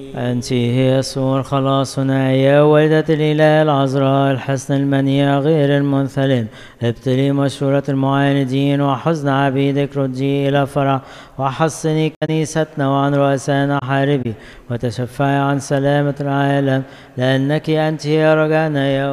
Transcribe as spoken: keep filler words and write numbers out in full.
أنت هي سور خلاصنا يا والدة الإله العذراء الحسن المنيع غير المنثلم. ابتلي مشورة المعاندين وحزن عبيدك، ردي إلى فرح وحصني كنيستنا وعن رؤسائنا حاربي، وتشفعي عن سلامة العالم، لأنك أنت هي رجعنا يا